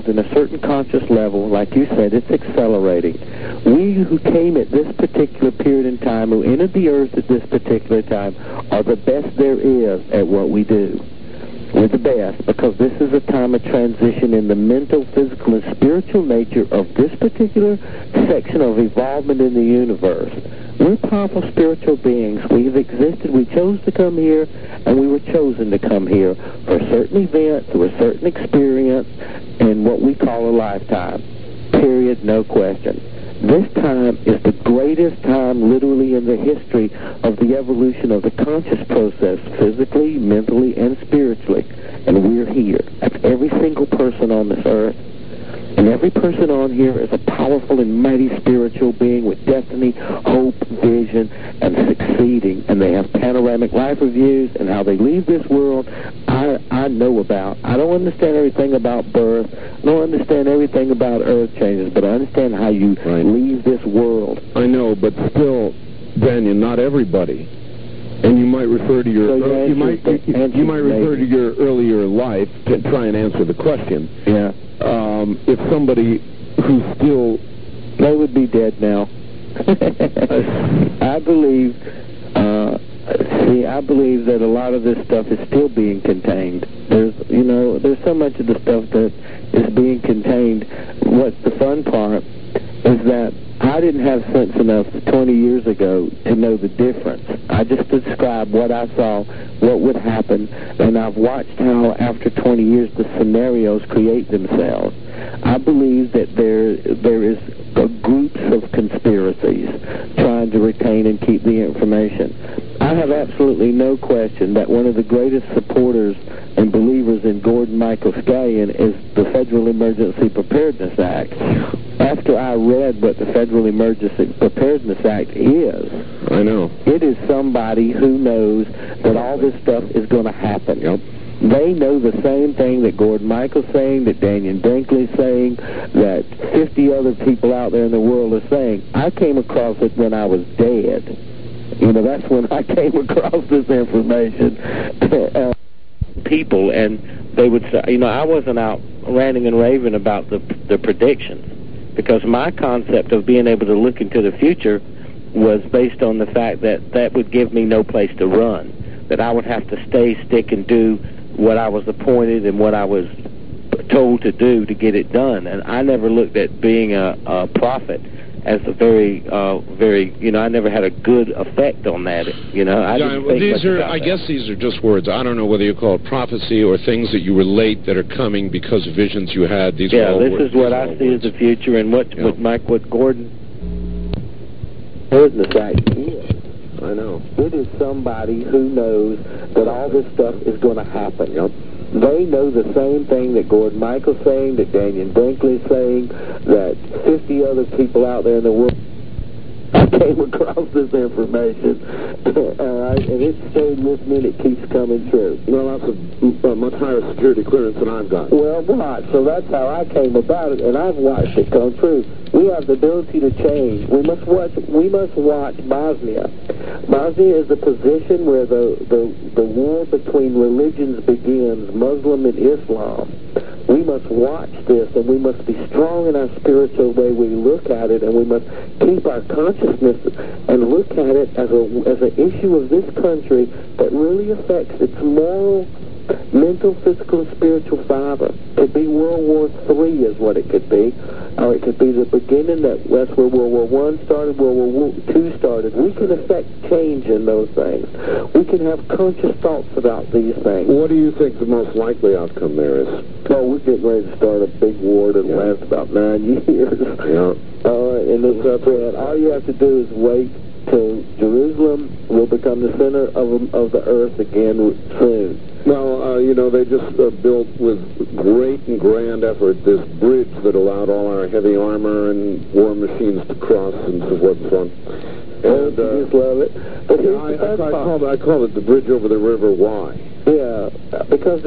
in a certain conscious level, like you said, it's accelerating. We who came at this particular period in time, who entered the earth at this particular time, are the best there is at what we do. We're the best because this is a time of transition in the mental, physical, and spiritual nature of this particular section of evolvement in the universe. We're powerful spiritual beings. We've existed. We chose to come here, and we were chosen to come here for a certain event, through a certain experience, in what we call a lifetime. Period, no question. This time is the greatest time literally in the history of the evolution of the conscious process, physically, mentally, and spiritually. And we're here. That's every single person on this earth. And every person on here is a powerful and mighty spiritual being with destiny, hope, vision, and succeeding. And they have panoramic life reviews, and how they leave this world, I know about. I don't understand everything about birth. I don't understand everything about earth changes, but I understand how you leave this world. I know, but still, Daniel, not everybody. And you might refer to your you might refer to your earlier life to try and answer the question. Yeah. If somebody who's still... They would be dead now. I believe that a lot of this stuff is still being contained. There's so much of the stuff that is being contained. What's the fun part is that I didn't have sense enough 20 years ago to know the difference. I just described what I saw, what would happen, and I've watched how after 20 years the scenarios create themselves. I believe that there is groups of conspiracies trying to retain and keep the information. I have absolutely no question that one of the greatest supporters and believers in Gordon Michael Scallion is the Federal Emergency Preparedness Act. After I read what the Federal Emergency Preparedness Act is, I know. It is somebody who knows that all this stuff is going to happen. Yep. They know the same thing that Gordon Michael's saying, that Daniel Brinkley's saying, that 50 other people out there in the world are saying. I came across it when I was dead. That's when I came across this information. People, and they would say, I wasn't out ranting and raving about the predictions, because my concept of being able to look into the future was based on the fact that that would give me no place to run, that I would have to stick and do what I was appointed and what I was told to do to get it done. And I never looked at being a prophet as a very, I never had a good effect on that. I didn't think much about I guess these are just words. I don't know whether you call it prophecy or things that you relate that are coming because of visions you had. These are all this is what I see as the future, and what Gordon Preparedness Act is. I know. It is somebody who knows that all this stuff is going to happen. Yep. They know the same thing that Gordon Michael's saying, that Daniel Brinkley's saying, that 50 other people out there in the world. I came across this information, and it stayed with me, and it keeps coming true. Well, that's a much higher security clearance than I've got. Well, right. So that's how I came about it, and I've watched it come true. We have the ability to change. We must watch Bosnia. Bosnia is the position where the war between religions begins, Muslim and Islam. We must watch this, and we must be strong in our spiritual way we look at it, and we must keep our consciousness and look at it as an issue of this country that really affects its moral, mental, physical, and spiritual fiber. It could be World War III is what it could be, or it could be the beginning. That's where World War I started, World War II started. We can affect change in those things. We can have conscious thoughts about these things. What do you think the most likely outcome there is? Oh, we're getting ready to start a big war that'll last about 9 years. Yeah. And it's up there. All you have to do is wait till Jerusalem will become the center of the earth again soon. Well, they just built with great and grand effort this bridge that allowed all our heavy armor and war machines to cross and so forth and so on. And I just love it. But I call it the bridge over the river. Why? Yeah, because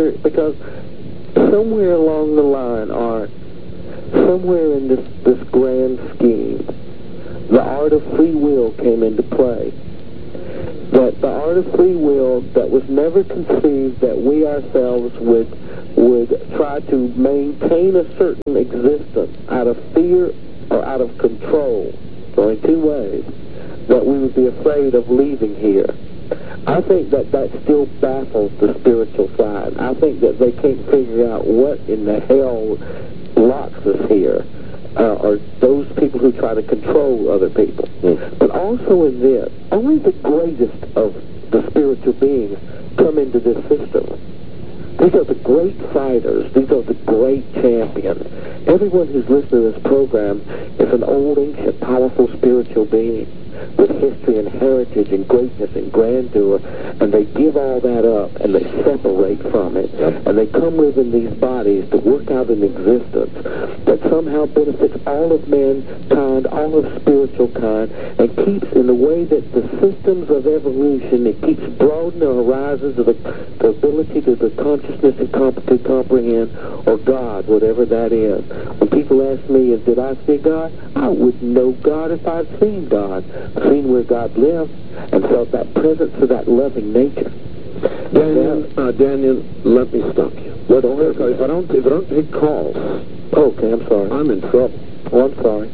somewhere along the line, Art, somewhere in this grand scheme, the art of free will came into play. that the art of free will that was never conceived that we ourselves would try to maintain a certain existence out of fear or out of control, or in two ways, that we would be afraid of leaving here. I think that still baffles the spiritual side. I think that they can't figure out what in the hell locks us here, or those people who try to control other people. But also in this, only the greatest of the spiritual beings come into this system. These are the great fighters. These are the great champions. Everyone who's listening to this program is an old, ancient, powerful spiritual being with history and heritage and greatness and grandeur, and they give all that up and they separate from it, and they come live in these bodies to work out an existence that somehow benefits all of mankind, all of spiritual kind, and keeps in the way that the systems of evolution, it keeps broadening the horizons of the ability to the consciousness and to comprehend, or God, whatever that is. When people ask me, did I see God? I wouldn't know God if I'd seen God. Seen where God lived and felt that presence of that loving nature. Daniel, let me stop you. If I don't take calls, okay, I'm sorry. I'm in trouble. Oh, I'm sorry.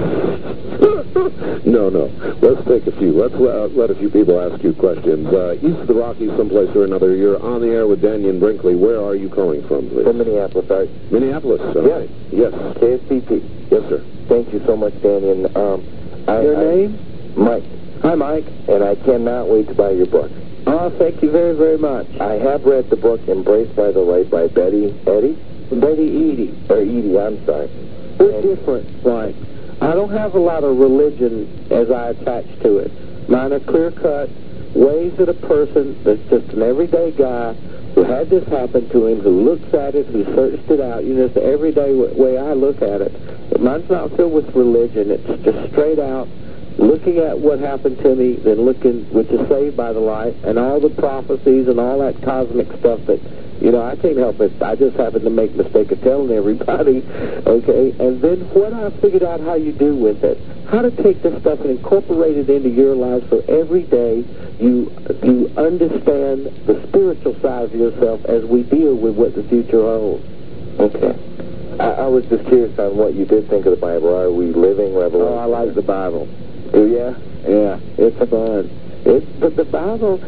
No. Let's take a few. Let's let a few people ask you questions. East of the Rockies, someplace or another. You're on the air with Daniel Brinkley. Where are you calling from, please? From Minneapolis, sorry. Minneapolis. Okay. Yes. KSPP. Yes, sir. Thank you so much, Daniel. Your name? Mike. Hi, Mike. And I cannot wait to buy your book. Oh, thank you very, very much. I have read the book Embraced by the Light by Betty Edie? Edie. Or Edie, I'm sorry. We're different, Mike. I don't have a lot of religion as I attach to it. Mine are clear-cut ways that a person that's just an everyday guy who had this happen to him, who looks at it, who searched it out. You know, it's the everyday way I look at it. But mine's not filled with religion. It's just straight out looking at what happened to me, then looking, which is saved by the light, and all the prophecies and all that cosmic stuff that, you know, I can't help it. I just happen to make the mistake of telling everybody, okay? And then what I figured out how you do with it, how to take this stuff and incorporate it into your life so every day you understand the spiritual side of yourself as we deal with what the future holds. Okay. I was just curious on what you did think of the Bible. Are we living revelation? Oh, I like the Bible. Do you? Yeah, it's fun. But the Bible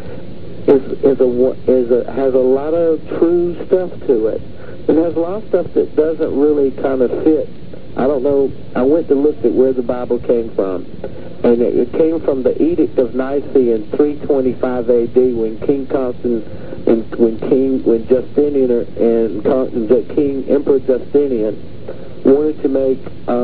has a lot of true stuff to it. It has a lot of stuff that doesn't really kind of fit. I don't know. I went to look at where the Bible came from, and it came from the Edict of Nicaea in 325 A.D. when King Constantine when Justinian and King Emperor Justinian wanted to make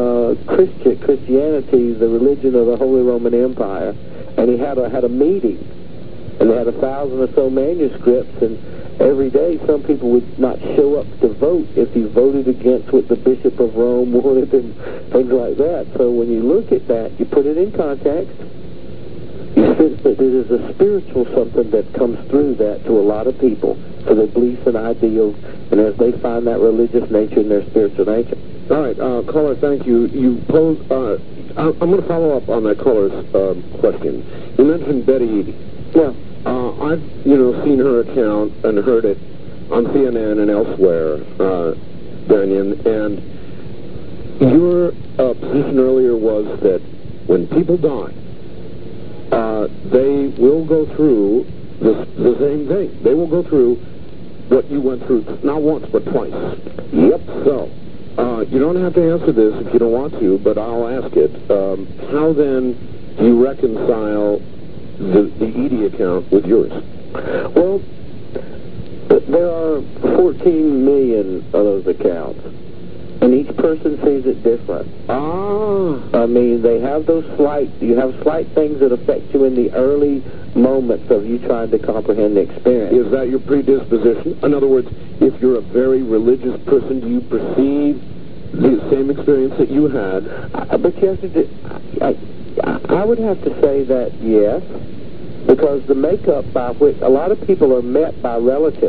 Christianity the religion of the Holy Roman Empire, and he had a meeting, and they had 1,000 or so manuscripts, and every day some people would not show up to vote if you voted against what the Bishop of Rome wanted and things like that. So when you look at that, you put it in context, you sense that it is a spiritual something that comes through that to a lot of people for their beliefs and ideals, and as they find that religious nature in their spiritual nature. All right, caller, thank you. You posed, I'm going to follow up on that caller's question. You mentioned Betty Edie. Yeah. I've, seen her account and heard it on CNN and elsewhere, Daniel, and your position earlier was that when people die, they will go through the same thing. They will go through what you went through, not once, but twice. Yep. So, you don't have to answer this if you don't want to, but I'll ask it. How then do you reconcile the Edie account with yours? Well, there are 14 million of those accounts, and each person sees it different. I mean, they have you have slight things that affect you in the early moments of you trying to comprehend the experience. Is that your predisposition? In other words, if you're a very religious person, do you perceive the same experience that you had? But you have to do, I would have to say that yes, because the makeup by which a lot of people are met by relatives.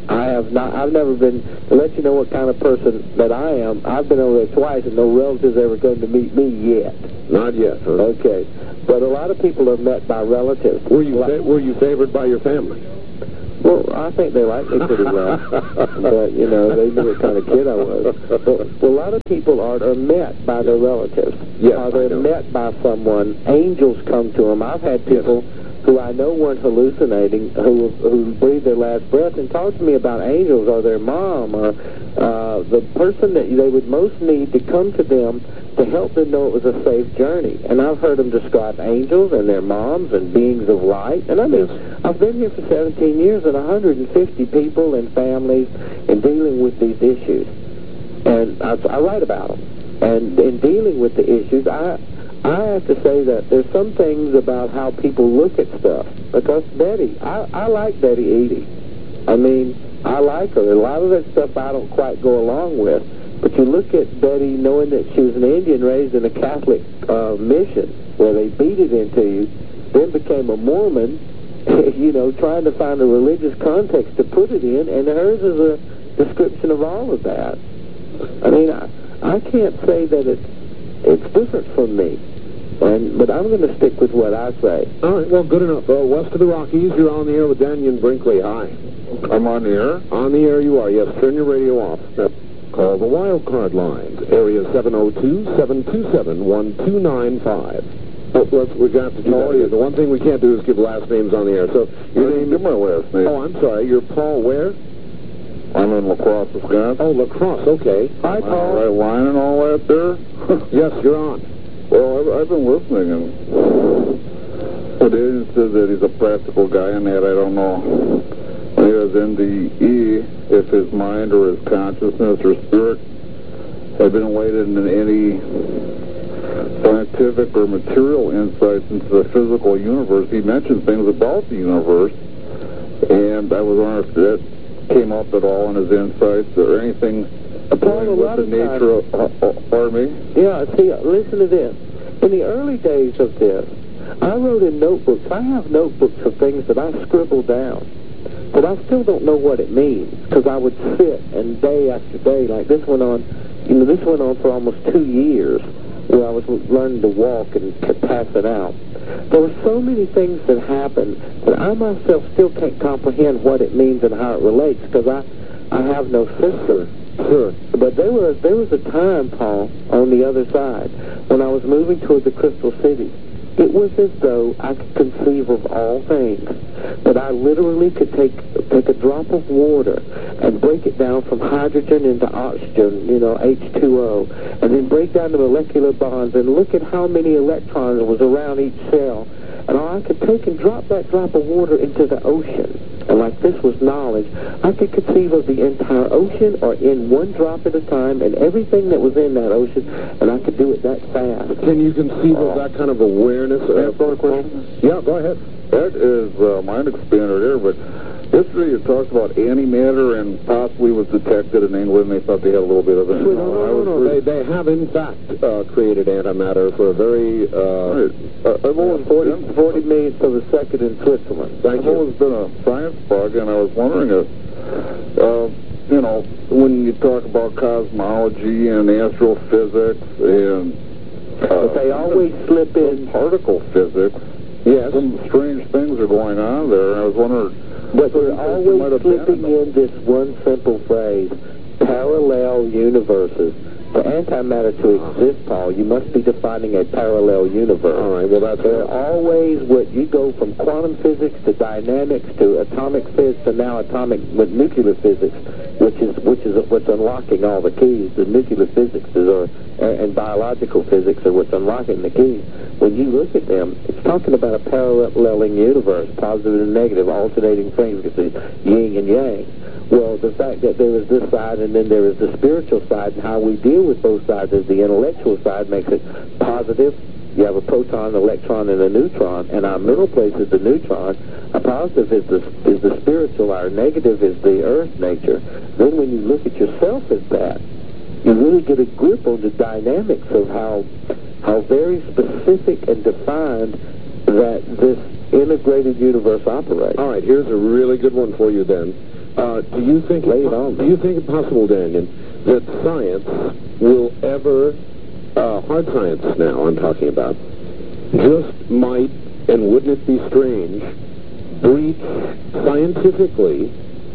I have not. I've never been, to let you know what kind of person that I am, I've been over there twice and no relatives ever come to meet me yet. Not yet, huh? Okay. But a lot of people are met by relatives. Were you favored by your family? Well, I think they like me pretty well. But, you know, they knew what kind of kid I was. But a lot of people are met by their relatives. Yes, They're met by someone. Angels come to them. I've had people who I know weren't hallucinating, who breathed their last breath and talked to me about angels or their mom or the person that they would most need to come to them to help them know it was a safe journey. And I've heard them describe angels and their moms and beings of light. And I mean, I've been here for 17 years and 150 people and families and dealing with these issues. And I write about them. And in dealing with the issues, I have to say that there's some things about how people look at stuff. Because Betty, I like Betty Eadie. I mean, I like her. A lot of that stuff I don't quite go along with. But you look at Betty knowing that she was an Indian raised in a Catholic mission where they beat it into you, then became a Mormon, you know, trying to find a religious context to put it in, and hers is a description of all of that. I mean, I can't say that it's different from me. But I'm going to stick with what I say. All right, well, good enough. West of the Rockies, you're on the air with Dannion Brinkley. Hi. I'm on the air? On the air you are, yes. Turn your radio off. Call the wild card lines. Area 702-727-1295. We got to do that. The one thing we can't do is give last names on the air. So your name is... my last name. Oh, I'm sorry. You're Paul where? I'm in La Crosse, Wisconsin. Oh, La Crosse. Okay. Hi, Paul. Right line and all that there? Yes, you're on. Well, I've been listening, and what Adrian says that he's a practical guy, and that I don't know. He has NDE, if his mind or his consciousness or spirit had been enlightened in any scientific or material insights into the physical universe. He mentioned things about the universe, and I was wondering if that came up at all in his insights or anything dealing with the nature of... pardon me? Yeah, see, listen to this. In the early days of this, I wrote in notebooks. I have notebooks of things that I scribbled down. But I still don't know what it means, because I would sit and day after day, like this went on, you know, this went on for almost 2 years, where I was learning to walk and pass it out. There were so many things that happened that I myself still can't comprehend what it means and how it relates, because I have no sister. Sure. But there was a time, Paul, on the other side, when I was moving toward the Crystal City. It was as though I could conceive of all things. That I literally could take a drop of water and break it down from hydrogen into oxygen, you know, H2O, and then break down the molecular bonds and look at how many electrons was around each cell. And I could take and drop that drop of water into the ocean. And like this was knowledge, I could conceive of the entire ocean or in one drop at a time and everything that was in that ocean, and I could do it that fast. Can you conceive of that kind of awareness? Yeah, go ahead. That is mind expander there, but yesterday you talked about antimatter and possibly was detected in England. They thought they had a little bit of it. No. They have, in fact, created antimatter for a very... I've always 40 millionths of a second in Switzerland. I've always been a science bug, and I was wondering if, you know, when you talk about cosmology and astrophysics and... but they always slip in... particle physics. Yes. Some strange things are going on there, and I was wondering... But they're always slipping in this one simple phrase, parallel universes. For antimatter to exist, Paul, you must be defining a parallel universe. All right, well, they're always what you go from quantum physics to dynamics to atomic physics to now with nuclear physics, which is what's unlocking all the keys. The nuclear physics and biological physics are what's unlocking the keys. When you look at them, it's talking about a paralleling universe, positive and negative, alternating frequencies, yin and yang. Well, the fact that there is this side and then there is the spiritual side, and how we deal with both sides as the intellectual side makes it positive. You have a proton, an electron, and a neutron, and our middle place is the neutron. Our positive is the spiritual. Our negative is the earth nature. Then when you look at yourself as that, you really get a grip on the dynamics of how very specific and defined that this integrated universe operates. All right, here's a really good one for you then. Do you think it possible, Daniel, that science will ever, hard science now I'm talking about, just might, and wouldn't it be strange, breach scientifically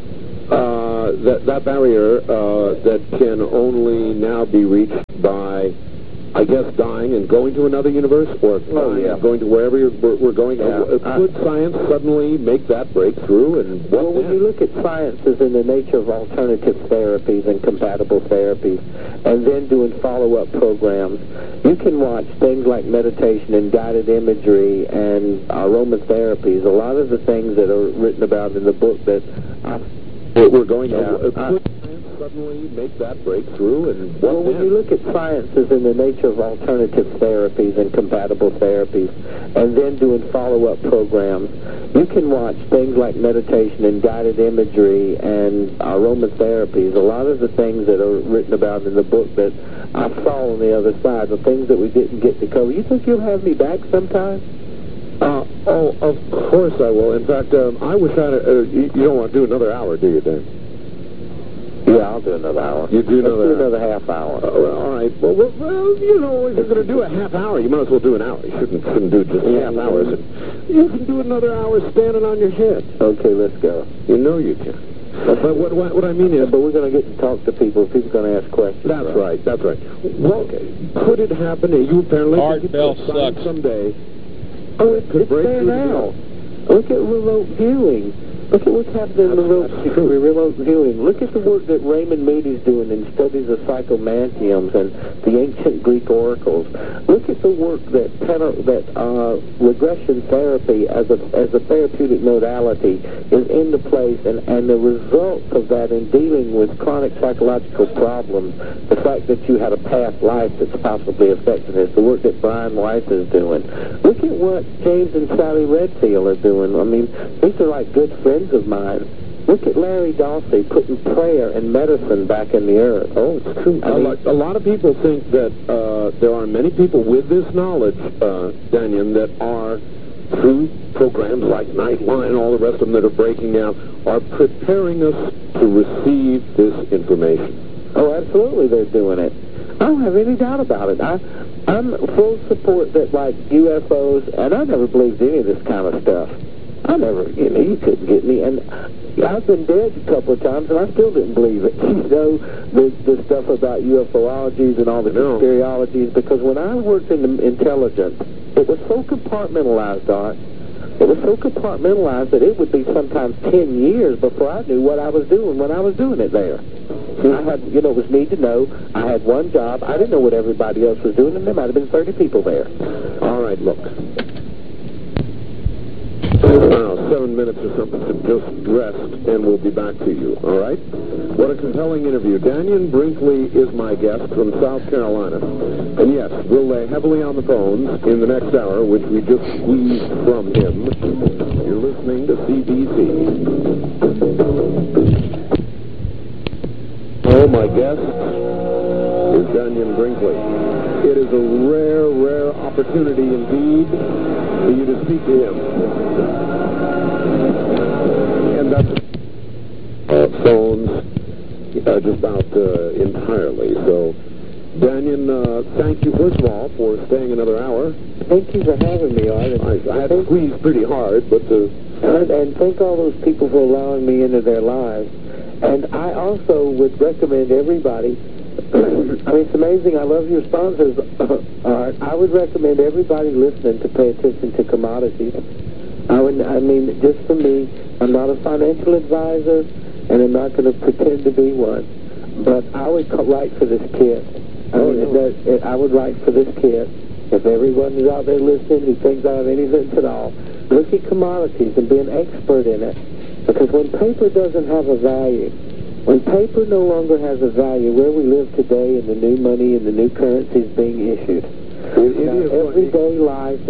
that barrier that can only now be reached by, I guess, dying and going to another universe, or going to wherever we're going? Could science suddenly make that breakthrough? And well, when you look at sciences in the nature of alternative therapies and compatible therapies, and then doing follow-up programs, you can watch things like meditation and guided imagery and aromatherapies. A lot of the things that are written about in the book that we're going to. Could science suddenly make that breakthrough? And well, when you look at sciences in the nature of alternative therapies and compatible therapies, and then doing follow-up programs, you can watch things like meditation and guided imagery and aromatherapies. A lot of the things that are written about in the book that I saw on the other side, the things that we didn't get to cover. You think you'll have me back sometime? Oh, of course I will. In fact, I wish you don't want to do another hour, do you, Dan? Yeah, I'll do another hour. You do another Let's do another half hour. All right. Well, you know, if you're going to do a half hour, you might as well do an hour. You shouldn't do just half hours. You can do another hour standing on your head. Okay, let's go. You know you can. But what I mean is... But we're going to get to talk to people. People are going to ask questions. That's right. Well, could it happen? You apparently... Hard bell sucks. Someday... Oh, it's there now. Look at remote viewing. Look at what's happening in remote viewing. Look at the work that Raymond Moody's doing in studies of psychomantiums and the ancient Greek oracles. Look at the work that regression therapy as a therapeutic modality is into place, and the results of that in dealing with chronic psychological problems, the fact that you had a past life that's possibly affecting this, the work that Brian Weiss is doing. Look at what James and Sally Redfield are doing. I mean, these are like good friends of mine. Look at Larry Dawsey putting prayer and medicine back in the earth. Oh, it's true. A lot of people think that there are many people with this knowledge, Daniel, that are, through programs like Nightline and all the rest of them that are breaking out, are preparing us to receive this information. Oh, absolutely they're doing it. I don't have any doubt about it. I'm full support that, like, UFOs, and I never believed any of this kind of stuff. I never, you couldn't get me, and I've been dead a couple of times, and I still didn't believe it. The stuff about UFOlogies and all the conspirologies, because when I worked in the intelligence, it was so compartmentalized, Art. It was so compartmentalized that it would be sometimes 10 years before I knew what I was doing when I was doing it there. I had, it was need to know. I had one job. I didn't know what everybody else was doing, and there might have been 30 people there. All right, look. 7 minutes or something to just rest, and we'll be back to you, all right? What a compelling interview. Daniel Brinkley is my guest from South Carolina. And yes, we'll lay heavily on the phones in the next hour, which we just squeezed from him. You're listening to CBC. Oh, my guest is Daniel Brinkley. It is a rare opportunity indeed for you to speak to him. And that's phones just about entirely. So, Daniel, thank you, first of all, for staying another hour. Thank you for having me, Art. I had to squeeze pretty hard, but... And thank all those people for allowing me into their lives. And I also would recommend everybody... I mean, it's amazing. I love your sponsors, Art. I would recommend everybody listening to pay attention to commodities. I mean, just for me, I'm not a financial advisor, and I'm not going to pretend to be one. But I would write for this kit. I would write for this kit. If everyone is out there listening who thinks I have any sense at all, look at commodities and be an expert in it. Because when paper doesn't have a value, when paper no longer has a value, where we live today and the new money and the new currencies being issued, in our everyday life,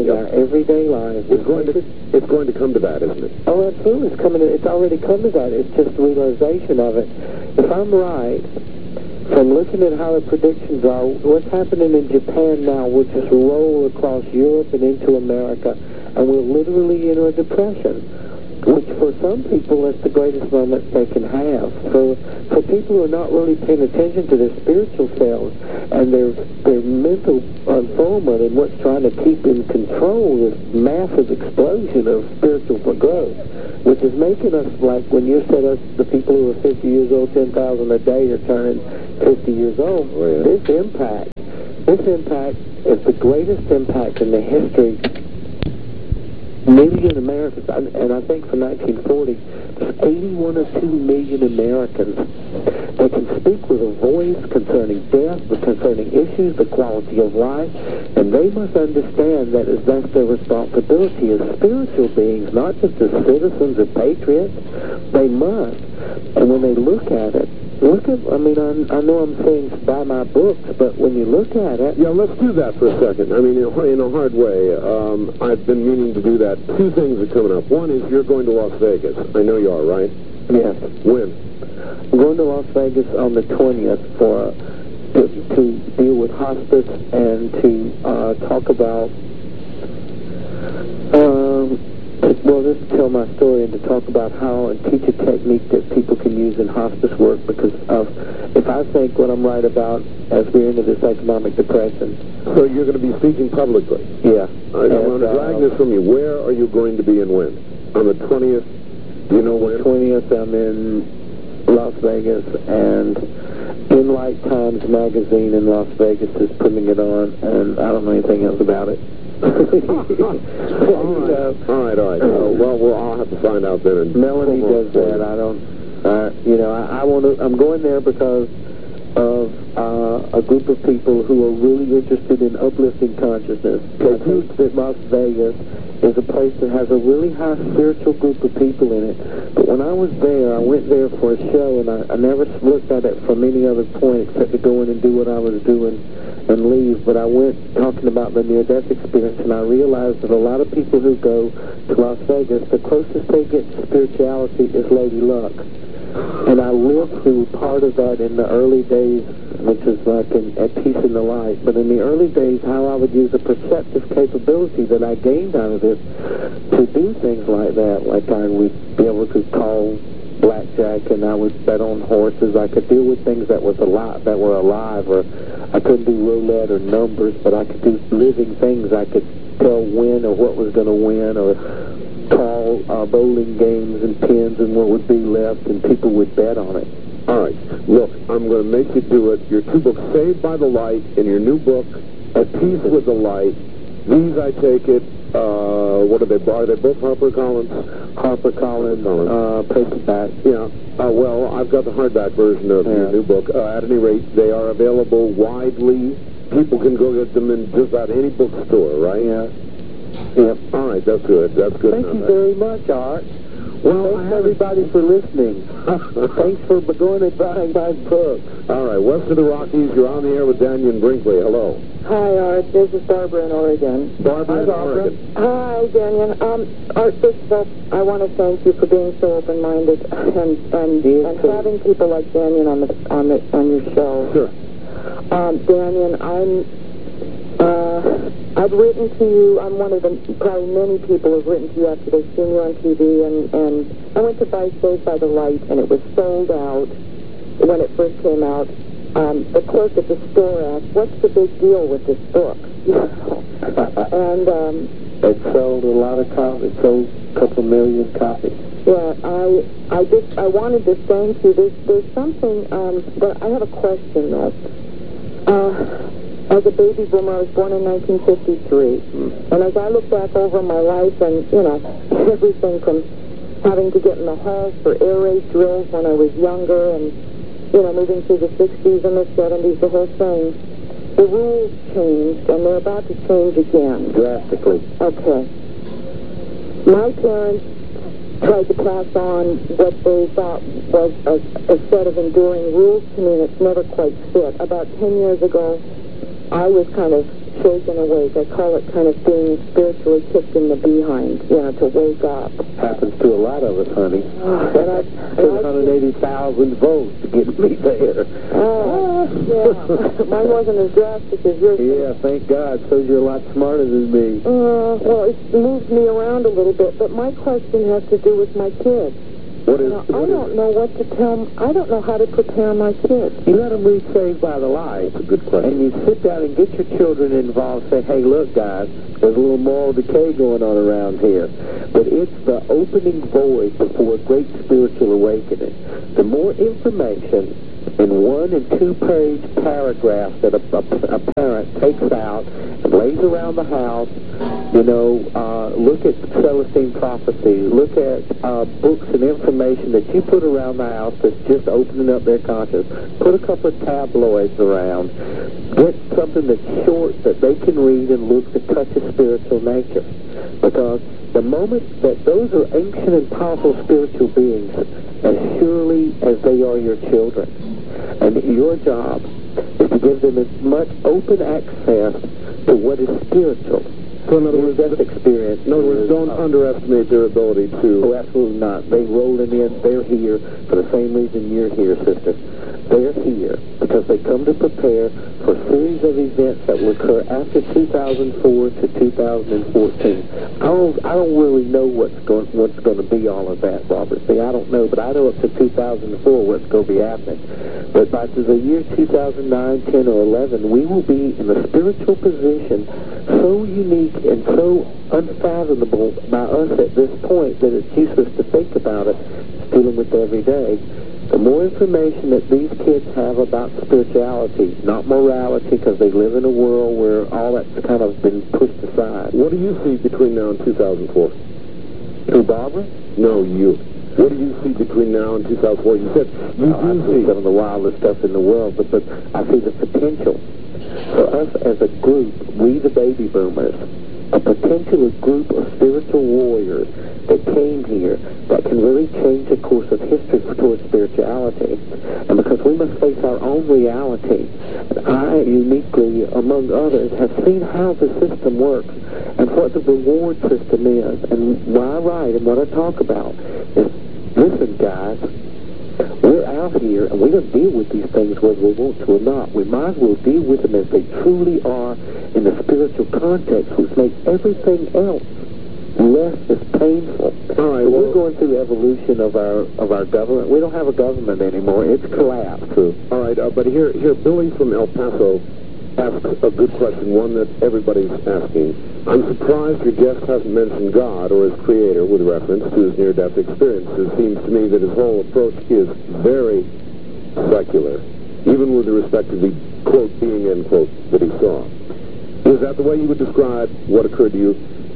it's going to come to that, isn't it? Oh, absolutely. It's already come to that. It's just the realization of it. If I'm right, from looking at how the predictions are, what's happening in Japan now will just roll across Europe and into America, and we'll literally enter a depression. which for some people is the greatest moment they can have. For people who are not really paying attention to their spiritual selves and their mental unfoldment and what's trying to keep in control this massive explosion of spiritual growth, which is making us, like when you said us, the people who are 50 years old, 10,000 a day are turning 50 years old. Oh, yeah. This impact is the greatest impact in the history. Million Americans, and I think for 1940, there's 81 or 2 million Americans that can speak with a voice concerning death, concerning issues, the quality of life, and they must understand that that's their responsibility as spiritual beings, not just as citizens or patriots. They must. And when they look at it, I know I'm saying buy my books, but when you look at it... Yeah, let's do that for a second. I mean, in a hard way. I've been meaning to do that. 2 things are coming up. One is you're going to Las Vegas. I know you are, right? Yes. When? I'm going to Las Vegas on the 20th to deal with hospice and to talk about... just tell my story and to talk about how and teach a technique that people can use in hospice work, because if I think what I'm right about as we're into this economic depression. So you're going to be speaking publicly? Yeah. All right, I'm going to drag this from you. Where are you going to be and when? On the 20th? Do you know when? The 20th, I'm in Las Vegas, and Enlight Times magazine in Las Vegas is putting it on, and I don't know anything else about it. All right. Well, I'll have to find out then. Melanie does that. I don't. I want to. I'm going there because of a group of people who are really interested in uplifting consciousness. I think that Las Vegas is a place that has a really high spiritual group of people in it. But when I was there, I went there for a show, and I never looked at it from any other point except to go in and do what I was doing and leave. But I went talking about the near-death experience, and I realized that a lot of people who go to Las Vegas, the closest they get to spirituality is Lady Luck. And I lived through part of that in the early days, which is like at Peace in the Light. But in the early days, how I would use a perceptive capability that I gained out of this to do things like that. Like I would be able to call blackjack, and I would bet on horses. I could deal with things that were alive, or I couldn't do roulette or numbers, but I could do living things. I could tell when or what was going to win, or call bowling games and pins and what would be left, and people would bet on it. All right. Look, I'm going to make you do it. Your 2 books, Saved by the Light, and your new book, At Peace with the Light. These, I take it, what are they? Are they both HarperCollins? HarperCollins, paperback. Yeah. Well, I've got the hardback version of your new book. At any rate, they are available widely. People can go get them in just about any bookstore, right? Yeah. Yep. All right, that's good. That's good. Thank you very much, Art. Well, thanks everybody for listening. Thanks for going and buying my books. All right, west of the Rockies, you're on the air with Daniel Brinkley. Hello. Hi, Art. This is Barbara in Oregon. Barbara in Oregon. Hi, Daniel. Art, first of all, I want to thank you for being so open-minded and having people like Daniel on your show. Sure. Daniel, I've written to you. I'm one of the probably many people who've written to you after they've seen you on TV, and I went to buy Saved by the Light, and it was sold out when it first came out. The clerk at the store asked, "What's the big deal with this book?" And it sold a lot of copies. It sold a couple million copies. Yeah, I wanted to thank you. There's something, but I have a question though. As a baby boomer, I was born in 1953. And as I look back over my life and, everything from having to get in the halls for air raid drills when I was younger and, moving through the 60s and the 70s, the whole thing, the rules changed and they're about to change again. Drastically. Okay. My parents tried to pass on what they thought was a set of enduring rules to me, and it's never quite fit. About 10 years ago, I was kind of shaken awake. I call it kind of being spiritually kicked in the behind, to wake up. Happens to a lot of us, honey. And Took 180,000 volts to get me there. Yeah. Mine wasn't as drastic as yours. Yeah, thank God. So you're a lot smarter than me. Well, it moved me around a little bit, but my question has to do with my kids. I don't know what to tell them. I don't know how to prepare my kids. You let them read Saved by the Light. That's a good question. And you sit down and get your children involved. Say, hey, look, guys, there's a little moral decay going on around here. But it's the opening void before a great spiritual awakening. The more information in 1- and 2-page paragraphs that a parent takes out and lays around the house, look at Celestine Prophecy, look at books and information that you put around the house that's just opening up their conscience. Put a couple of tabloids around. Get something that's short that they can read and look to touch a spiritual nature. Because the moment that those are ancient and powerful spiritual beings, as surely as they are your children. And your job is to give them as much open access to what is spiritual. So in other words, experience. In other words, don't underestimate their ability to... Oh, absolutely not. They rolling in. They're here for the same reason you're here, sister. They're here because they come to prepare for a series of events that will occur after 2004 to 2014. I don't really know what's going to be all of that, Robert. See, I don't know, but I know up to 2004 what's going to be happening. But by the year 2009, 10, or 11, we will be in a spiritual position so unique and so unfathomable by us at this point that it's useless to think about it, dealing with every day. The more information that these kids have about spirituality, not morality, because they live in a world where all that's kind of been pushed aside. What do you see between now and 2004? Who, Barbara? No, you. What do you see between now and 2004? You said you I see some of the wildest stuff in the world, but I see the potential. For us as a group, we the baby boomers, a potential group of spiritual warriors that came here that can really change the course of history towards spirituality. And because we must face our own reality, I uniquely, among others, have seen how the system works and what the reward system is. And what I write and what I talk about is, listen, guys, we're out here and we're going to deal with these things whether we want to or not. We might as well deal with them as they truly are in the spiritual context, which makes everything else less as painful. All right, so we're going through evolution of our government. We don't have a government anymore. It's collapsed. All right, but here, Billy from El Paso asks a good question, one that everybody's asking. I'm surprised your guest hasn't mentioned God or his creator with reference to his near-death experience. It seems to me that his whole approach is very secular, even with respect to the, quote, being, end quote, that he saw. Is that the way you would describe what occurred to you?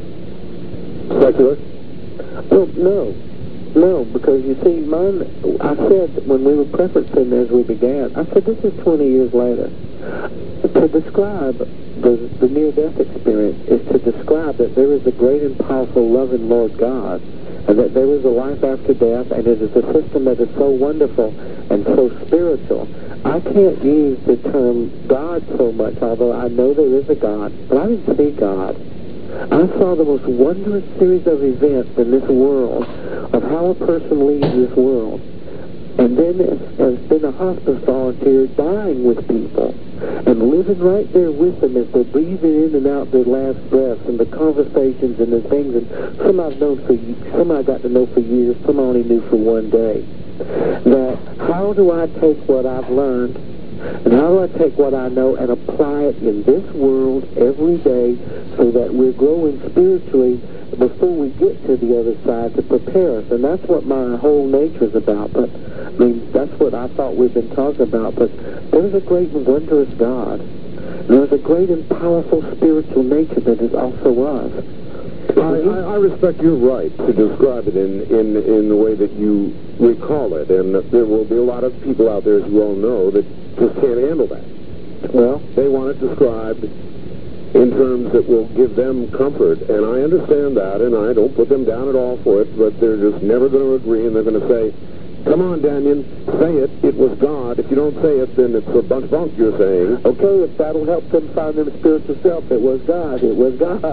Secular? Well, no, because you see, I said when we were preferencing as we began, I said this is 20 years later. To describe the near-death experience is to describe that there is a great and powerful, loving Lord God, and that there is a life after death, and it is a system that is so wonderful and so spiritual. I can't use the term God so much, although I know there is a God, but I didn't see God. I saw the most wondrous series of events in this world of how a person leaves this world. And then has been a hospice volunteer dying with people and living right there with them as they're breathing in and out their last breaths and the conversations and the things. And some I've known some I got to know for years, some I only knew for one day. That how do I take what I've learned and how do I take what I know and apply it in this world every day so that we're growing spiritually before we get to the other side to prepare us. And that's what my whole nature is about. But, I mean, that's what I thought we've been talking about. But there's a great and wondrous God. There's a great and powerful spiritual nature that is also us. I respect your right to describe it in the way that you recall it. And there will be a lot of people out there, as you all know, that just can't handle that. Well, they want it described in terms that will give them comfort, and I understand that, and I don't put them down at all for it, but they're just never going to agree, and they're going to say, come on, Daniel, say it. it was God. If you don't say it, then it's a bunch of bunk you're saying. Okay, if that'll help them find their spiritual self, it was God. It was God.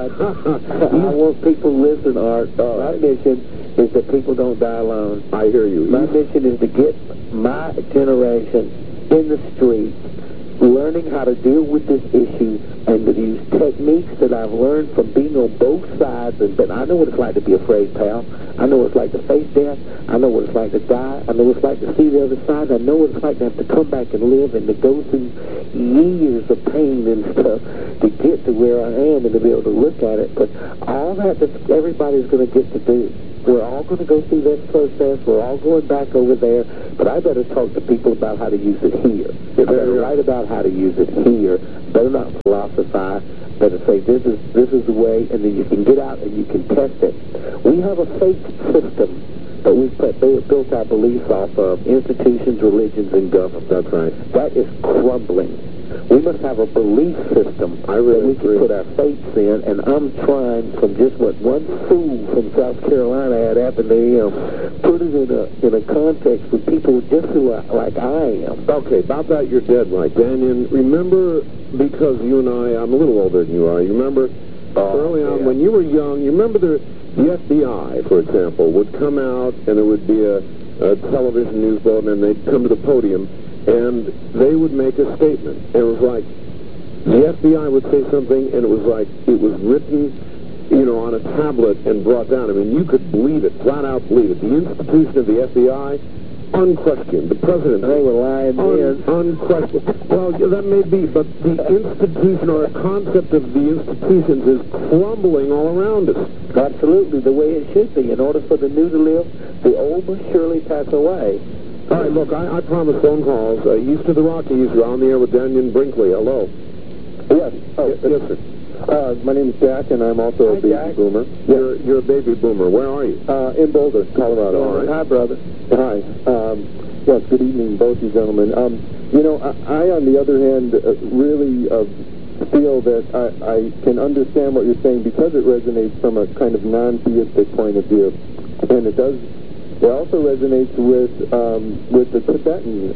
I want people to listen, Art. My mission is that people don't die alone. I hear you. My mission is to get my generation in the streets, learning how to deal with this issue and to use techniques that I've learned from being on both sides. But I know what it's like to be afraid, pal. I know what it's like to face death. I know what it's like to die. I know what it's like to see the other side. I know what it's like to have to come back and live and to go through years of pain and stuff to get to where I am and to be able to look at it. But all that everybody's going to get to do. We're all going to go through this process. We're all going back over there. But I better talk to people about how to use it here. I better write about how to use it here. Better not philosophize. Better say this is the way, and then you can get out and you can test it. We have a faith system that we've built our beliefs off of: institutions, religions, and government. That's right. That is crumbling. We must have a belief system that we can put our faiths in, and I'm trying from just what one fool from South Carolina had happened to him, put it in a context with people just like I am. Okay, about that you're dead right, Daniel. Remember, because you and I'm a little older than you are, you remember early on when you were young, you remember the FBI, for example, would come out and there would be a television news bulletin and they'd come to the podium and they would make a statement. And it was like, the FBI would say something, and it was like, it was written, on a tablet and brought down. I mean, you could believe it, flat out believe it. The institution of the FBI, unquestioned. The president, they were lying unquestioned. Well, that may be, but the institution or a concept of the institutions is crumbling all around us. Absolutely, the way it should be. In order for the new to live, the old must surely pass away. All right, look, I promise phone calls. East of the Rockies, you're on the air with Daniel Brinkley. Hello. Yes. Oh, yes, sir. My name is Jack, and I'm also a baby boomer. You're a baby boomer. Where are you? In Boulder, Colorado. All right. Hi, brother. Hi. Yes, good evening, both you gentlemen. I on the other hand, really feel that I can understand what you're saying because it resonates from a kind of non-theistic point of view. And it also resonates with the Tibetan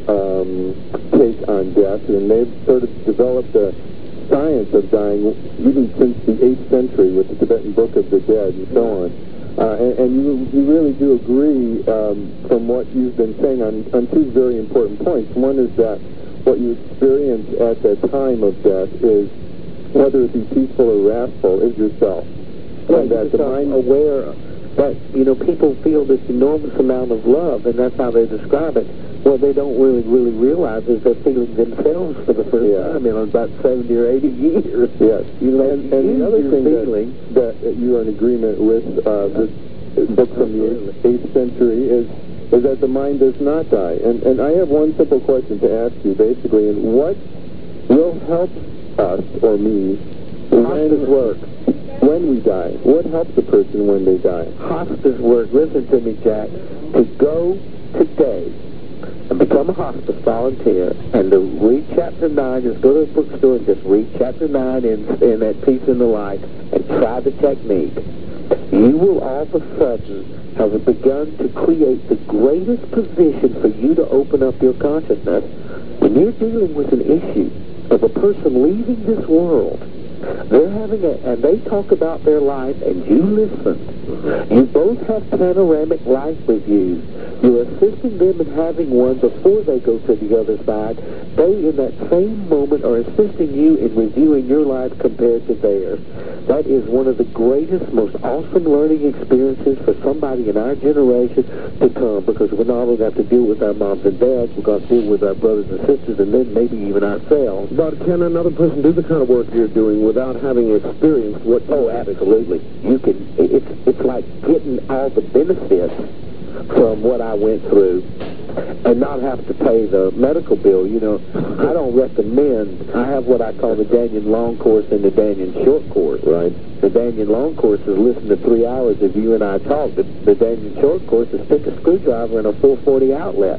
take on death, and they've sort of developed a science of dying even since the 8th century with the Tibetan Book of the Dead and so on. And you really do agree from what you've been saying on two very important points. One is that what you experience at the time of death is, whether it be peaceful or wrathful, is yourself. And that the mind aware that, people feel this enormous amount of love, and that's how they describe it. What they don't really realize is they're feeling themselves for the first time in about 70 or 80 years. Yes. And the other thing that you are in agreement with this book from the 8th century is that the mind does not die. And I have one simple question to ask you, basically, and what will help us, or me, Hospice work. When we die? What helps a person when they die? Hospice work. Listen to me, Jack. To go today and become a hospice volunteer and to read Chapter 9, just go to the bookstore and just read Chapter 9 in that Peace in the Light and try the technique. You will all of a sudden have begun to create the greatest position for you to open up your consciousness when you're dealing with an issue of a person leaving this world. They're having and they talk about their life, and you listen. You both have panoramic life reviews. You're assisting them in having one before they go to the other side. They, in that same moment, are assisting you in reviewing your life compared to theirs. That is one of the greatest, most awesome learning experiences for somebody in our generation to come, because we're not only going to have to deal with our moms and dads, we're going to deal with our brothers and sisters, and then maybe even ourselves. But can another person do the kind of work you're doing without having experienced what you have? Absolutely. You can. It's like getting all the benefits from what I went through and not have to pay the medical bill. I don't recommend. I have what I call the Daniel Long course and the Daniel Short course. Right. The Daniel Long course is listen to 3 hours of you and I talk. The Daniel Short course is stick a screwdriver in a 440 outlet.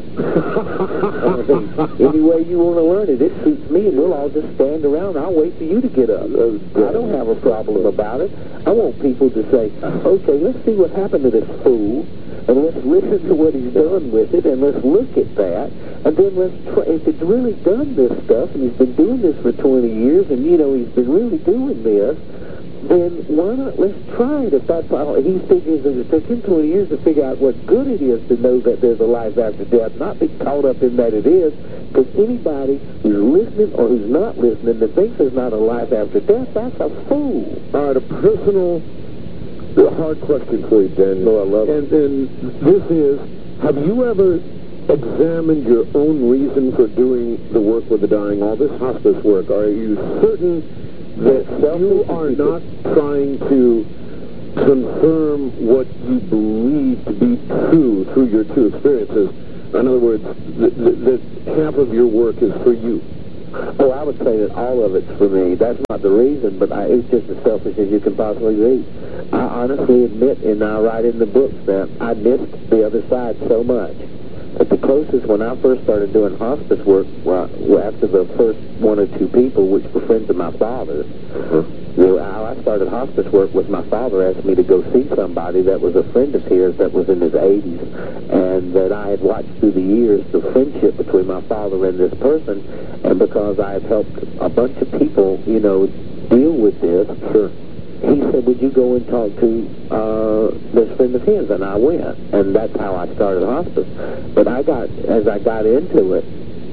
Any way you want to learn it, it suits me, and we'll all just stand around. I'll wait for you to get up. I don't have a problem about it. I want people to say, okay, let's see what happened to this fool and let's listen to what he's done with it, and let's look at that, and then let's try. If it's really done this stuff, and he's been doing this for 20 years, and, you know, he's been really doing this, then why not let's try it? If that's how he figures that it took him 20 years to figure out what good it is to know that there's a life after death, not be caught up in that it is, because anybody who's listening or who's not listening that thinks there's not a life after death, that's a fool. All right, a personal, hard question for you, Dan. No, I love it. And this is, have you ever examined your own reason for doing the work with the dying, all this hospice work? Are you certain that you are not trying to confirm what you believe to be true through your two experiences? In other words, that half of your work is for you. Oh, I would say that all of it's for me. That's not the reason, but it's just as selfish as you can possibly be. I honestly admit, and I write in the books that I missed the other side so much. But the closest, when I first started doing hospice work, well, after the first one or two people, which were friends of my father, how I started hospice work was my father asked me to go see somebody that was a friend of his that was in his 80s, and that I had watched through the years the friendship between my father and this person, and because I had helped a bunch of people, you know, deal with this, he said, would you go and talk to this friend of his? And I went. And that's how I started hospice. But as I got into it,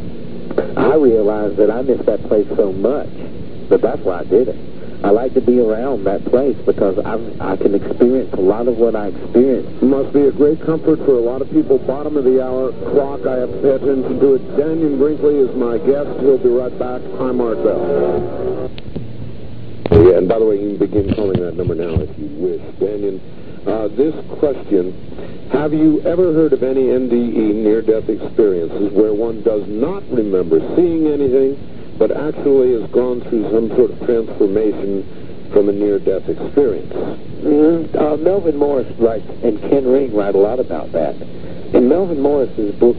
I realized that I missed that place so much. But that's why I did it. I like to be around that place because I can experience a lot of what I experienced. Must be a great comfort for a lot of people. Bottom of the hour clock. I have to pay attention to it. Daniel Brinkley is my guest. He'll be right back. I'm Art Bell. Yeah, and by the way, you can begin calling that number now if you wish. Daniel, this question, have you ever heard of any NDE, near-death experiences, where one does not remember seeing anything, but actually has gone through some sort of transformation from a near-death experience? Melvin Morris writes, and Ken Ring write a lot about that. In Melvin Morris's book,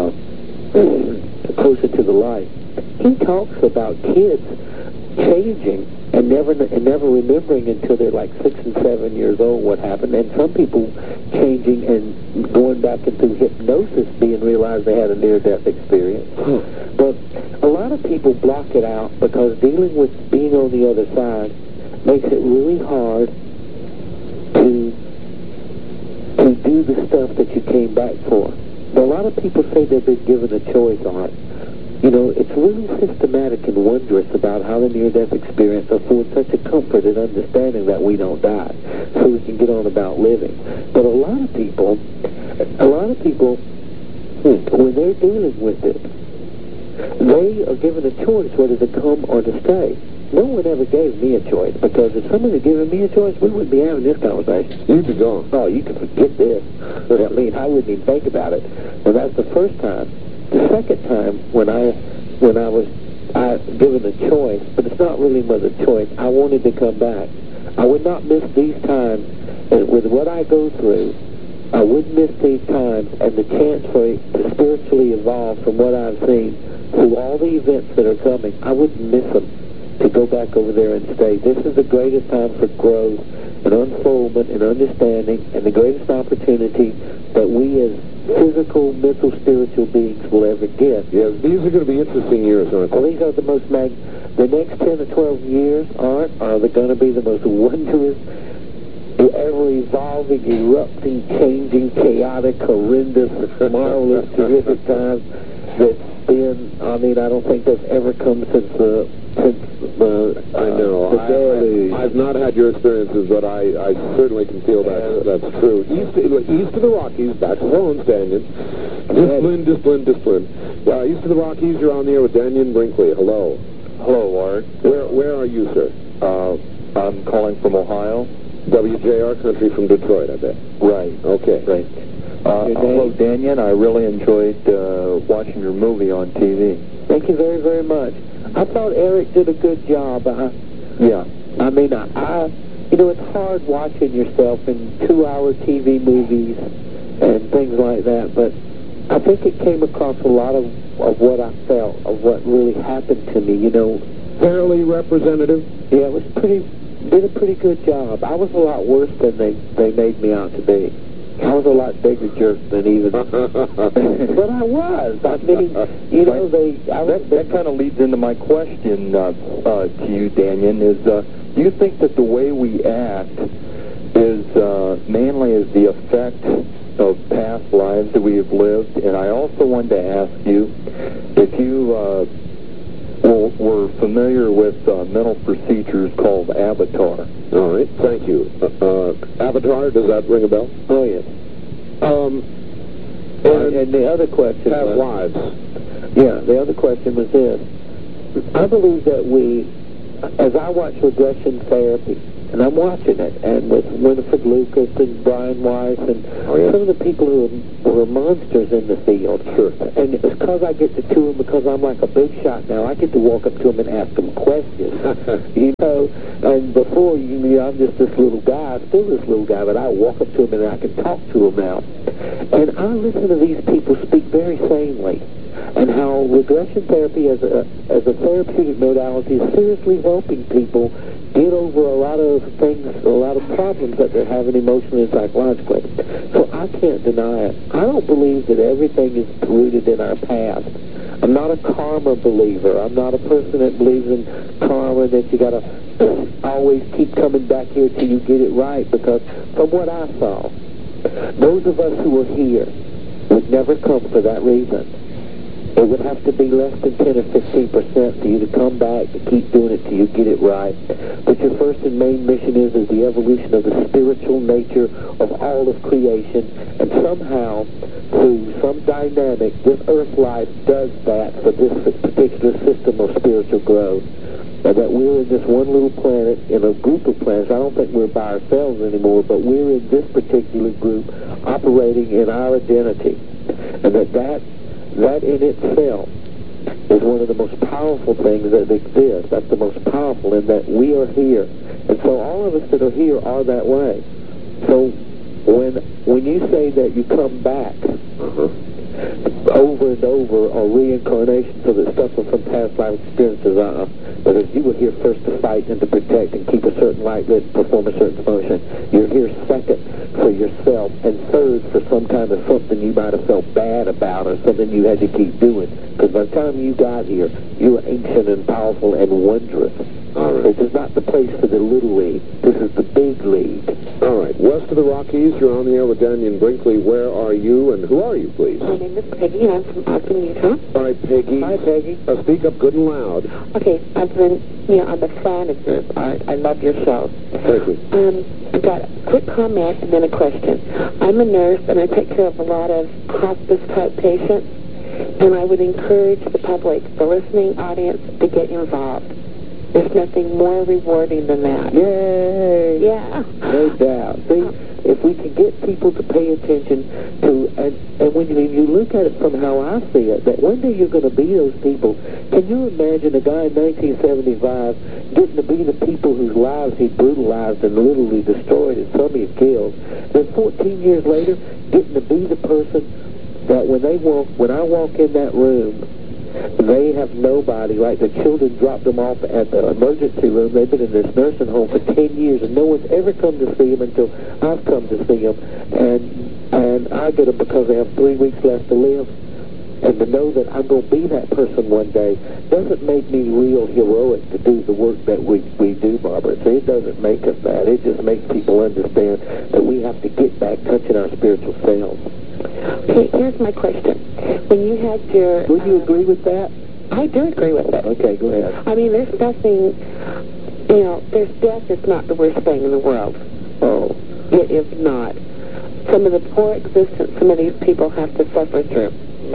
Closer to the Light, he talks about kids changing and never remembering until they're like 6 and 7 years old what happened, and some people changing and going back into hypnosis being realized they had a near-death experience. But a lot of people block it out because dealing with being on the other side makes it really hard to do the stuff that you came back for. But a lot of people say they've been given a choice on it. You know, it's really systematic and wondrous about how the near-death experience affords such a comfort and understanding that we don't die, so we can get on about living. But a lot of people, when they're dealing with it, they are given a choice whether to come or to stay. No one ever gave me a choice, because if someone had given me a choice, we wouldn't be having this conversation. You'd be gone. Oh, you can forget this. I mean, I wouldn't even think about it. And that's the first time. The second time, when I was given a choice, but it's not really much a choice, I wanted to come back. I would not miss these times, and with what I go through, I wouldn't miss these times and the chance for it to spiritually evolve from what I've seen through all the events that are coming. I wouldn't miss them to go back over there and stay. This is the greatest time for growth and unfoldment and understanding, and the greatest opportunity that we as physical, mental, spiritual beings will ever get. Yeah, these are going to be interesting years, aren't they? Well, these are the most the next 10 to 12 years are they going to be the most wondrous, ever-evolving, erupting, changing, chaotic, horrendous, marvelous, terrific times that's been, I mean, I don't think that's ever come since I know. I've not had your experiences, but I certainly can feel that's true. East of the Rockies, back to Horns, Daniel. Discipline. East of the Rockies, you're on the air with Daniel Brinkley. Hello. Hello, Art. Where are you, sir? I'm calling from Ohio. WJR country from Detroit, I bet. Right. Okay. Right. Hello, Daniel. I really enjoyed watching your movie on TV. Thank you very, very much. I thought Eric did a good job. Yeah. I mean, you know, it's hard watching yourself in 2-hour TV movies and things like that, but I think it came across a lot of what I felt, of what really happened to me, you know. Fairly representative? Yeah, it was did a pretty good job. I was a lot worse than they made me out to be. I was a lot bigger jerk than even. But I was. I mean, you know, that kind of leads into my question to you, Daniel, is do you think that the way we act is mainly as the effect of past lives that we have lived? And I also wanted to ask you if you were familiar with mental procedures called Avatar. All right, thank you. Avatar, does that ring a bell? Oh, yes. And the other question Past was... lives. Yeah, the other question was this. I believe that we, as I watch regression therapy, and I'm watching it, and with Winifred Lucas and Brian Weiss and some of the people who were monsters in the field. Sure. And it's because I get to them, because I'm like a big shot now, I get to walk up to them and ask them questions. You know, and before, you know, I'm just this little guy, still this little guy, but I walk up to them and I can talk to them now. And I listen to these people speak very sanely, and how regression therapy as a therapeutic modality is seriously helping people get over a lot of things, a lot of problems that they're having emotionally and psychologically. So I can't deny it. I don't believe that everything is rooted in our past. I'm not a karma believer. I'm not a person that believes in karma, that you got to always keep coming back here till you get it right, because from what I saw, those of us who are here would never come for that reason. It would have to be less than 10 or 15% for you to come back to keep doing it till you get it right. But your first and main mission is the evolution of the spiritual nature of all of creation. And somehow, through some dynamic, this earth life does that for this particular system of spiritual growth. And that we're in this one little planet, in a group of planets. I don't think we're by ourselves anymore, but we're in this particular group operating in our identity. And that in itself is one of the most powerful things that exists. That's the most powerful, in that we are here. And so all of us that are here are that way. So when you say that you come back over and over, or reincarnation, so that stuff from past life experiences, because you were here first to fight and to protect and keep a certain light lit and perform a certain function. You're here second for yourself, and third for some kind of something you might have felt bad about, or something you had to keep doing. Because by the time you got here, you were ancient and powerful and wondrous. All right. This is not the place for the little league. This is the big league. All right. West of the Rockies, you're on the air with Daniel Brinkley. Where are you, and who are you, please? My name is Peggy, and I'm from Ogden, Utah. All right, Peggy. Hi, Peggy. Speak up good and loud. Okay, I'm a fan of yours. I love your show. Thank you. I've got a quick comment and then a question. I'm a nurse, and I take care of a lot of hospice-type patients, and I would encourage the public, the listening audience, to get involved. There's nothing more rewarding than that. Yay! Yeah. No doubt. See, if we can get people to pay attention to, and when you look at it from how I see it, that one day you're going to be those people. Can you imagine a guy in 1975 getting to be the people whose lives he brutalized and literally destroyed, and some he killed? Then 14 years later, getting to be the person that when I walk in that room, they have nobody. Like the children dropped them off at the emergency room. They've been in this nursing home for 10 years, and no one's ever come to see them until I've come to see them. And I get them because they have 3 weeks left to live. And to know that I'm going to be that person one day doesn't make me real heroic to do the work that we do, Barbara. So it doesn't make us that. It just makes people understand that we have to get back touching our spiritual selves. Okay, here's my question. When you had your... Would you agree with that? I do agree with it. Okay, go ahead. I mean, there's nothing... there's death is not the worst thing in the world. Oh. It is not. Some of the poor existence some of these people have to suffer through.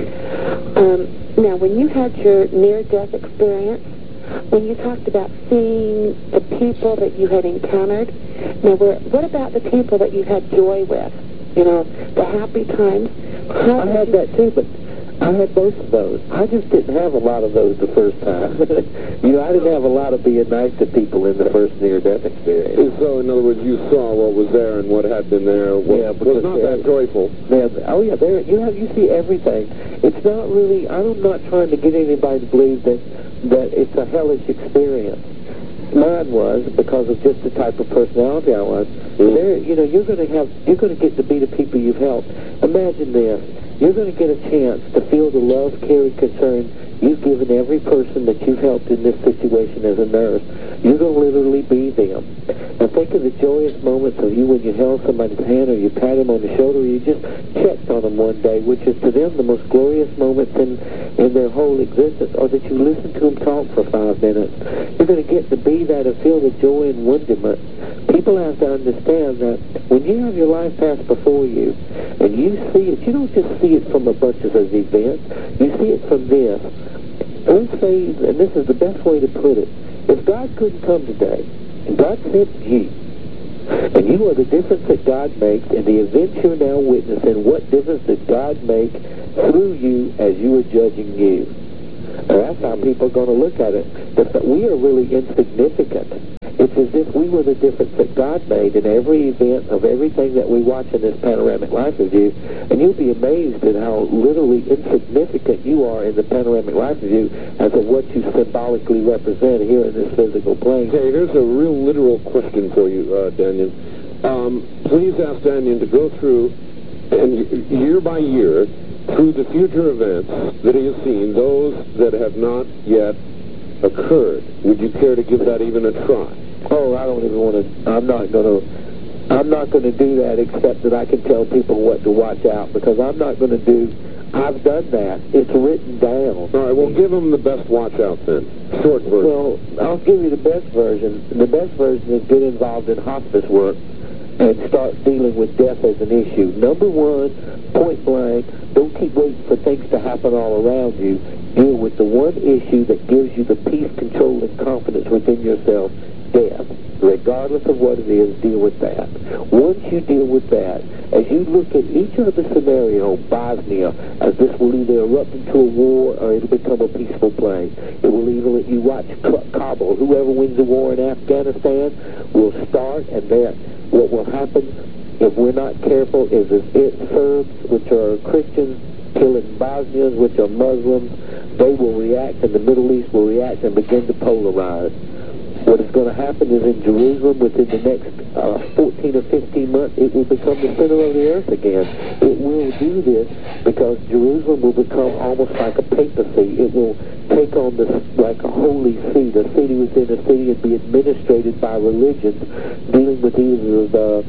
Now, when you had your near-death experience, when you talked about seeing the people that you had encountered, now, what about the people that you had joy with? The happy times? I had that too, but I had both of those. I just didn't have a lot of those the first time. I didn't have a lot of being nice to people in the first near-death experience. And so, in other words, you saw what was there, and what had been there was not that joyful. There. You see everything. It's not really. I'm not trying to get anybody to believe that it's a hellish experience. Mine was, because of just the type of personality I was. You're going to get to be the people you've helped. Imagine this. You're going to get a chance to feel the love, care, and concern you've given every person that you've helped in this situation as a nurse. You're going to literally be them. Now think of the joyous moments of you when you held somebody's hand or you pat them on the shoulder or you just checked on them one day, which is to them the most glorious moments in their whole existence, or that you listened to them talk for 5 minutes. You're going to get to be that and feel the joy and wonderment. People have to understand that when you have your life pass before you and you see it, you don't just see it from a bunch of those events. You see it from this. Let's say, and this is the best way to put it, if God couldn't come today, and God sent you, and you are the difference that God makes in the events you're now witnessing, what difference did God make through you as you are judging you? And that's how people are going to look at it. That we are really insignificant. It's as if we were the difference that God made in every event of everything that we watch in this panoramic life review, and you'll be amazed at how literally insignificant you are in the panoramic life review as of what you symbolically represent here in this physical plane. Okay, here's a real literal question for you, Daniel. Please ask Daniel to go through, and year by year, through the future events that he has seen, those that have not yet occurred. Would you care to give that even a try? Oh, I don't even want to. I'm not going to do that, except that I can tell people what to watch out, because I'm not going to do. I've done that. It's written down. All right, well, give them the best watch out then. Short version. Well, I'll give you the best version. The best version is get involved in hospice work and start dealing with death as an issue. Number one, point blank, don't keep waiting for things to happen all around you. Deal with the one issue that gives you the peace, control, and confidence within yourself, death. Regardless of what it is, deal with that. Once you deal with that, as you look at each other scenario, Bosnia, as this will either erupt into a war or it'll become a peaceful place. It will either let you watch Kabul. Whoever wins the war in Afghanistan will start, and then what will happen if we're not careful is if Serbs, which are Christians, killing Bosnians, which are Muslims, they will react, and the Middle East will react and begin to polarize. What is going to happen is in Jerusalem, within the next 14 or 15 months, it will become the center of the earth again. It will do this because Jerusalem will become almost like a papacy. It will take on this like a holy see, the city within a city, and be administrated by religions, dealing with either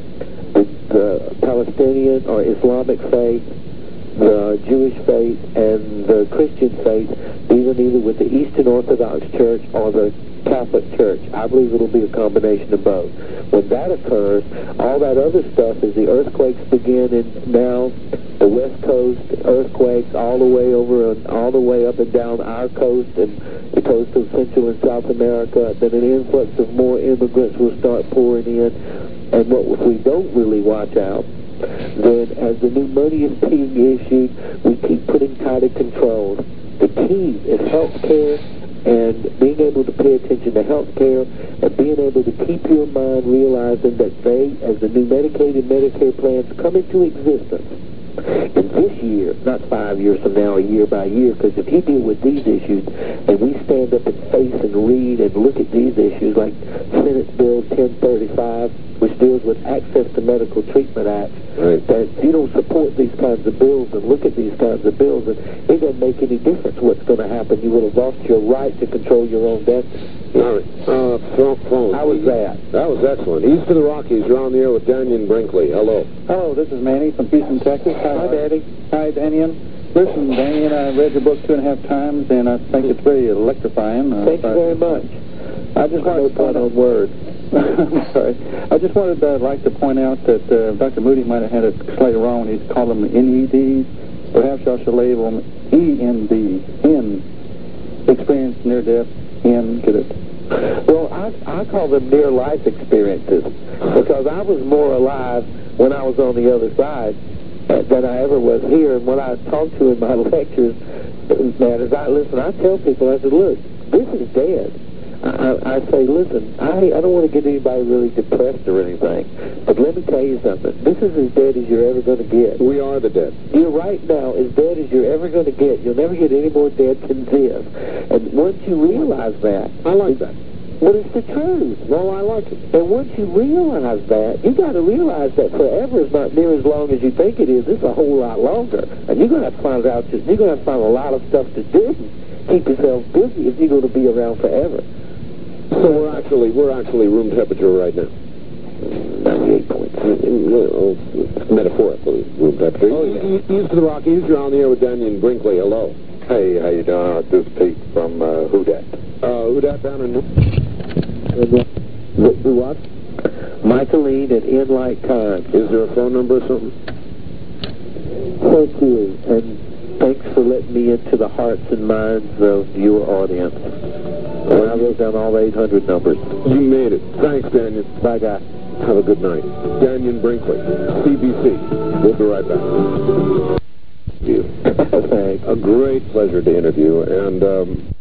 the Palestinian or Islamic faith, the Jewish faith, and the Christian faith, either with the Eastern Orthodox Church or the Catholic Church. I believe it'll be a combination of both. When that occurs, all that other stuff, as the earthquakes begin, and now the West Coast earthquakes all the way over and all the way up and down our coast and the coast of Central and South America, then an influx of more immigrants will start pouring in. And what if we don't really watch out, then as the new money is being issued, we keep putting tighter controls. The key is health care and being able to pay attention to health care and being able to keep your mind realizing that they, as the new Medicaid and Medicare plans come into existence, in this year, not 5 years from now, year by year, because if you deal with these issues and we stand up and face and read and look at these issues like Senate Bill 1035, which deals with Access to Medical Treatment Act, right, that you don't support these kinds of bills and look at these kinds of bills, and it doesn't make any difference what's going to happen. You will have lost your right to control your own destiny. All right. Phone. How was that? That was excellent. East of the Rockies, you're on the air with Daniel Brinkley. Hello. Hello, this is Manny from Houston, Texas. Hi, Manny. Hi, Daniel. Listen, Daniel, I read your book 2.5 times, and I think it's very electrifying. Thank you very much. I just wanted to point out words. I'm sorry. I just wanted to like to point out that Dr. Moody might have had it slightly wrong when he called them NEDs. Perhaps y'all should label them END, in experience near death, in get it. Well, I call them near-life experiences because I was more alive when I was on the other side than I ever was here. And when I talk to in my lectures, man, as I listen, I tell people, I said, look, this is dead. I say, listen, I don't want to get anybody really depressed or anything, but let me tell you something. This is as dead as you're ever going to get. We are the dead. You're right now as dead as you're ever going to get. You'll never get any more dead than this. And once you realize that... I like that. But it's the truth. Well, I like it. And once you realize that, you got to realize that forever is not near as long as you think it is. It's a whole lot longer. And you're going to have to find out, you're going to have to find a lot of stuff to do. Keep yourself busy if you're going to be around forever. So we're actually room temperature right now. 98.6. Metaphorically, room temperature. Oh, yeah. East of the Rockies, you're on the air with Daniel Brinkley. Hello. Hey, how you doing? This is Pete from Who Dat. Who Dat down in... Who what? Michael Lead at In Like Time. Is there a phone number or something? Thank you. And thanks for letting me into the hearts and minds of your audience. And I wrote down all the 800 numbers. You made it. Thanks, Daniel. Bye, guys. Have a good night. Daniel Brinkley, CBC. We'll be right back. Thanks. A great pleasure to interview, and